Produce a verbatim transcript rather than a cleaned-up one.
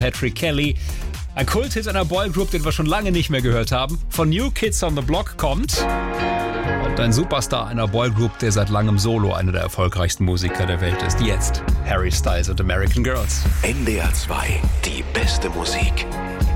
Patrick Kelly. Ein Kulthit einer Boygroup, den wir schon lange nicht mehr gehört haben. Von New Kids on the Block kommt. Und ein Superstar einer Boygroup, der seit langem solo einer der erfolgreichsten Musiker der Welt ist. Jetzt Harry Styles und American Girls. N D R zwei, die beste Musik.